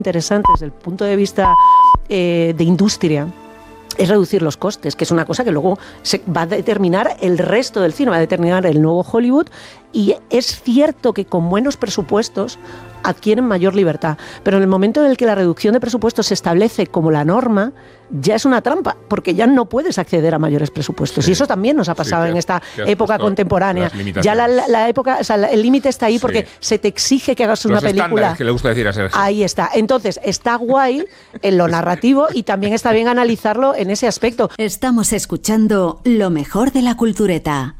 interesante desde el punto de vista de industria es reducir los costes, que es una cosa que luego se va a determinar el resto del cine, va a determinar el nuevo Hollywood, y es cierto que con buenos presupuestos adquieren mayor libertad, pero en el momento en el que la reducción de presupuestos se establece como la norma, ya es una trampa, porque ya no puedes acceder a mayores presupuestos, y eso también nos ha pasado en esta época contemporánea. Ya la época, o sea, el límite está ahí porque se te exige que hagas una película. Que le gusta decir a Sergio. Ahí está. Entonces, está guay en lo narrativo y también está bien analizarlo en ese aspecto. Estamos escuchando lo mejor de la cultureta.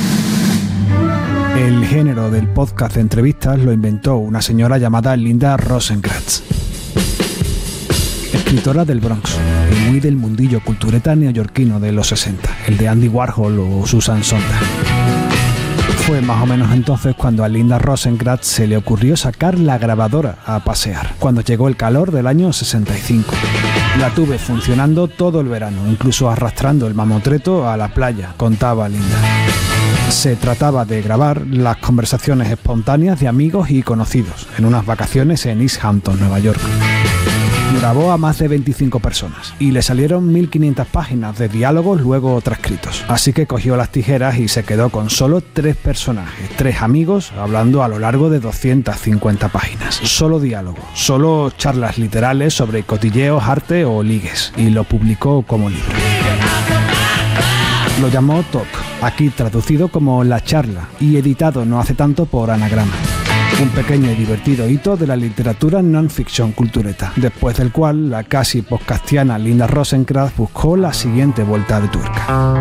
El género del podcast de entrevistas lo inventó una señora llamada Linda Rosenkranz, escritora del Bronx y muy del mundillo cultureta neoyorquino de los 60, el de Andy Warhol o Susan Sontag. Fue más o menos entonces cuando a Linda Rosenkranz se le ocurrió sacar la grabadora a pasear, cuando llegó el calor del año 65. La tuve funcionando todo el verano, incluso arrastrando el mamotreto a la playa, contaba Linda. Se trataba de grabar las conversaciones espontáneas de amigos y conocidos en unas vacaciones en East Hampton, Nueva York. Grabó a más de 25 personas y le salieron 1500 páginas de diálogos luego transcritos. Así que cogió las tijeras y se quedó con solo 3 personajes, 3 amigos, hablando a lo largo de 250 páginas. Solo diálogo, solo charlas literales sobre cotilleos, arte o ligues, y lo publicó como libro. Lo llamó Talk, aquí traducido como La Charla, y editado no hace tanto por Anagrama. Un pequeño y divertido hito de la literatura non-fiction cultureta, después del cual la casi podcastiana Linda Rosenkranz buscó la siguiente vuelta de tuerca.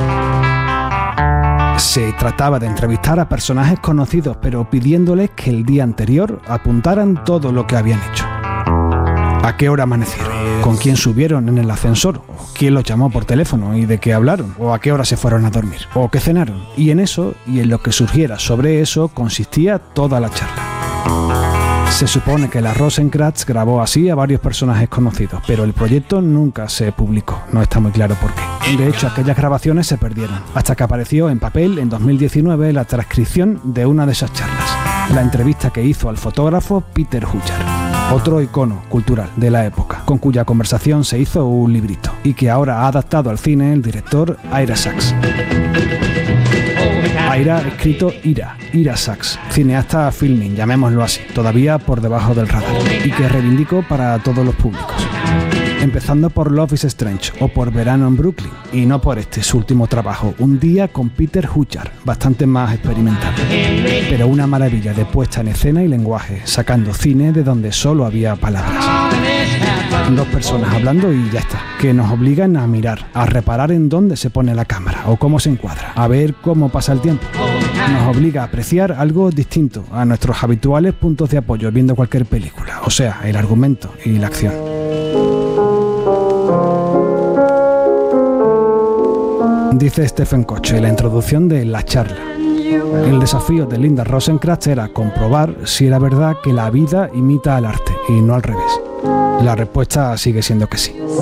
Se trataba de entrevistar a personajes conocidos, pero pidiéndoles que el día anterior apuntaran todo lo que habían hecho. ¿A qué hora amanecieron? ¿Con quién subieron en el ascensor? ¿O quién los llamó por teléfono y de qué hablaron? ¿O a qué hora se fueron a dormir? ¿O qué cenaron? Y en eso, y en lo que surgiera sobre eso, consistía toda la charla. Se supone que la Rosenkranz grabó así a varios personajes conocidos, pero el proyecto nunca se publicó, no está muy claro por qué. De hecho, aquellas grabaciones se perdieron, hasta que apareció en papel en 2019 la transcripción de una de esas charlas, la entrevista que hizo al fotógrafo Peter Huchar, otro icono cultural de la época, con cuya conversación se hizo un librito, y que ahora ha adaptado al cine el director Ira Sachs. Ira, escrito Ira Sachs, cineasta filming, llamémoslo así, todavía por debajo del radar, y que reivindico para todos los públicos. Empezando por Love is Strange o por Verano en Brooklyn, y no por su último trabajo, Un día con Peter Huchar, bastante más experimental, pero una maravilla de puesta en escena y lenguaje, sacando cine de donde solo había palabras. 2 personas hablando y ya está, que nos obligan a mirar, a reparar en dónde se pone la cámara o cómo se encuadra, a ver cómo pasa el tiempo. Nos obliga a apreciar algo distinto a nuestros habituales puntos de apoyo viendo cualquier película, o sea, el argumento y la acción. Dice Stephen Koch en la introducción de La Charla: el desafío de Linda Rosenkranz era comprobar si era verdad que la vida imita al arte y no al revés. La respuesta sigue siendo que sí.